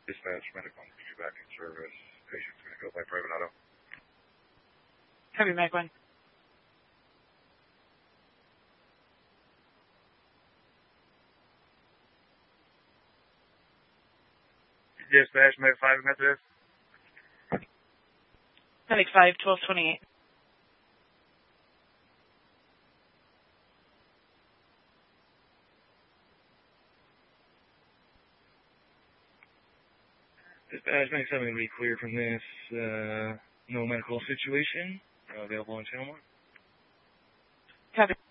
Dispatch, medical, could you back in service? Patient's going to go by private auto. Copy, Mac 1. Dispatch, Medic 5, Methodist. Medic 5, 1228. Dispatch, Medic 7 going to be clear from this. No medical situation available in channel 1. Copy.